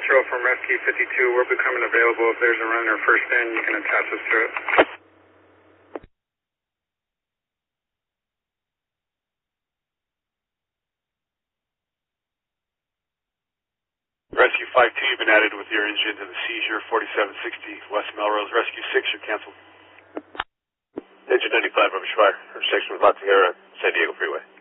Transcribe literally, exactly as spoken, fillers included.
Metro from Rescue fifty-two. We're becoming available. If there's a runner first in, you can attach us to it. Rescue five two, you've been added with your engine to the seizure, forty-seven sixty West Melrose. Rescue six, you're canceled. Engine ninety-five, Rubbish Fire. Intersection with La Tierra, San Diego Freeway.